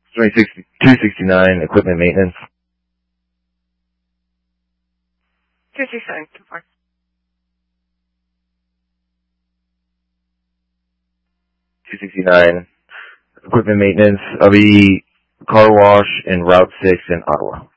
269, equipment maintenance. 269, 24. 269, equipment maintenance. I'll be car wash in Route 6 in Ottawa.